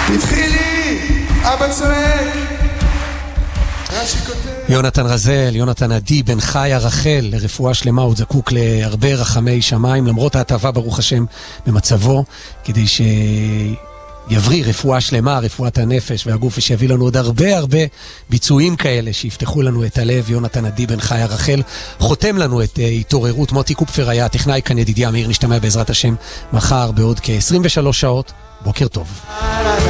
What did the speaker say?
תתחיל לי, אבא צועק. יונתן רזל, יונתן עדי, בן חיה רחל, לרפואה שלמה, הוא זקוק להרבה רחמי שמיים, למרות ההטבה ברוך השם במצבו, כדי שיבריא רפואה שלמה, רפואת הנפש והגוף, ושיביא לנו עוד הרבה ביצועים כאלה, שיפתחו לנו את הלב. יונתן עדי, בן חיה רחל, חותם לנו את התעוררות. מוטי קופפר היה הטכנאי, כאן ידידיה מאיר, נשתמע בעזרת השם מחר בעוד כ-23 שעות. בוקר טוב.